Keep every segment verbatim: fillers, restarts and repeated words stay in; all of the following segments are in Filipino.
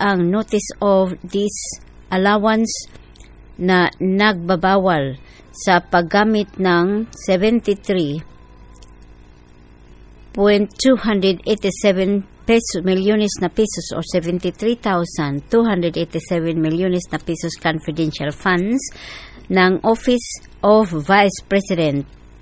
ang notice of disallowance na nagbabawal sa paggamit ng seventy-three point two eight seven pesos, milyones na pesos or seventy-three thousand two hundred eighty-seven milyones na pesos confidential funds ng Office of Vice President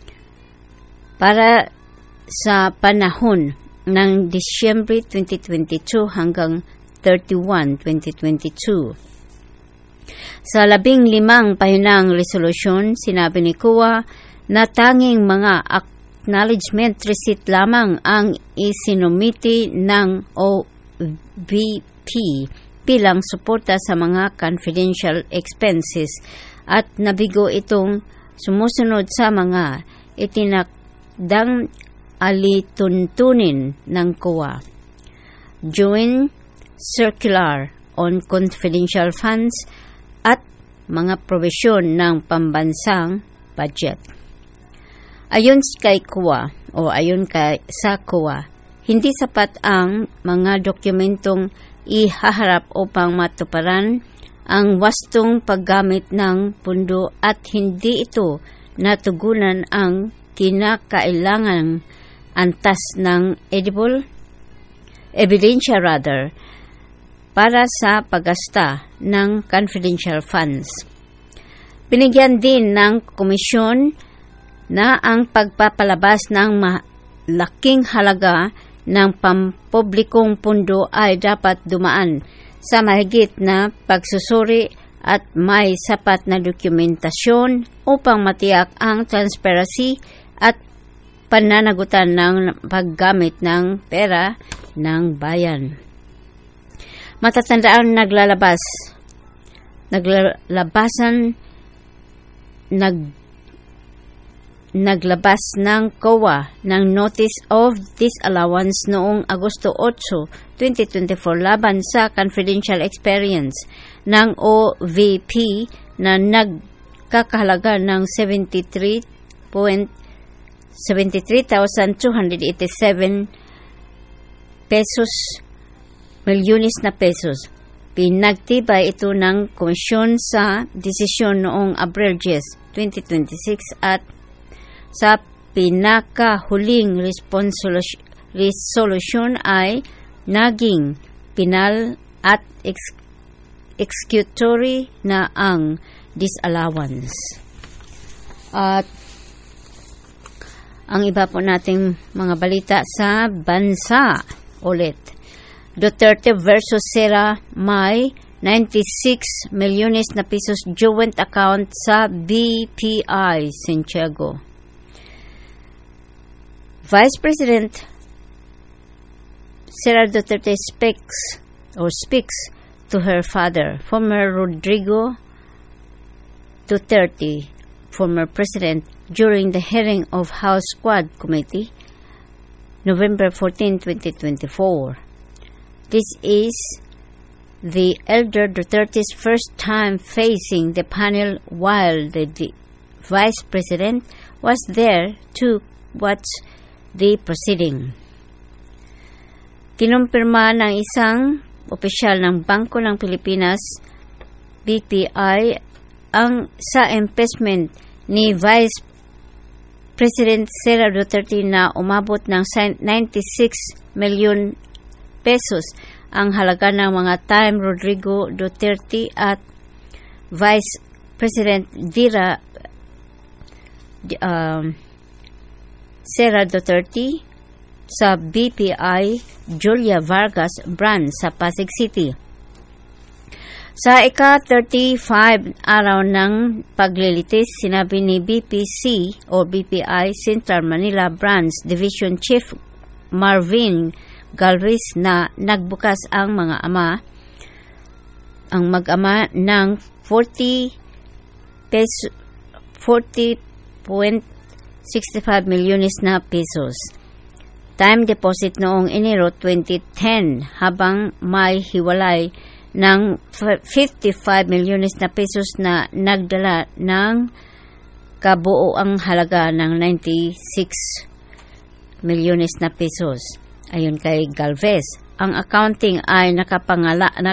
para sa panahon ng Disyembre twenty twenty-two hanggang thirty-one, twenty twenty-two. Sa labing limang pahinang resolusyon, sinabi ni C O A na tanging mga acknowledgement receipt lamang ang isinumiti ng O V P bilang suporta sa mga confidential expenses at nabigo itong sumusunod sa mga itinakdang alituntunin ng C O A. Joint Circular on Confidential Funds at mga probisyon ng pambansang budget. Ayon kay C O A o ayon kay sa C O A, hindi sapat ang mga dokumentong ihaharap upang matuparan ang wastong paggamit ng pundo at hindi ito natugunan ang kinakailangang antas ng edible ebidensya rather para sa paggasta ng confidential funds. Binigyan din ng komisyon na ang pagpapalabas ng malaking halaga ng pampublikong pundo ay dapat dumaan sa mahigit na pagsusuri at may sapat na dokumentasyon upang matiyak ang transparency at pananagutan ng paggamit ng pera ng bayan. Matatandaan naglalabas naglalabasan nag naglabas ng C O A ng Notice of Disallowance noong Agosto eight, twenty twenty-four laban sa confidential experience ng O V P na nagkakahalaga ng seventy-three thousand two hundred eighty-seven pesos milyones na pesos. Pinagtibay ito ng komisyon sa desisyon noong Abril ten, twenty twenty-six at sa pinakahuling resolution ay naging pinal at ex- executory na ang disallowance. At ang iba po nating mga balita sa bansa ulit. Duterte versus Sara, may ninety-six milyones na pesos joint account sa B P I Santiago. Vice President Sara Duterte speaks or speaks to her father, former Rodrigo Duterte, former president, during the hearing of House Quad Committee, November fourteenth, twenty twenty-four. This is the elder Duterte's first time facing the panel while the, the Vice President was there to watch the proceeding. Kinumpirma ng isang opisyal ng Bangko ng Pilipinas, B P I, ang sa impeachment ni Vice President Sara Duterte na umabot ng ninety-six milyon pesos ang halaga ng mga time Rodrigo Duterte at Vice President Vera um, Sara Duterte sa B P I Julia Vargas branch sa Pasig City. Sa ika-thirty-five araw ng paglilitis, sinabi ni B P C o B P I Central Manila Branch Division Chief Marvin Galvez na nagbukas ang mga ama ang mag-ama ng forty point six five milyones na pesos time deposit noong Enero twenty ten habang may hiwalay ng fifty-five milyones na pesos na nagdala ng kabuoang halaga ng ninety-six milyones na pesos. Ayon kay Galvez, ang accounting ay nakapangala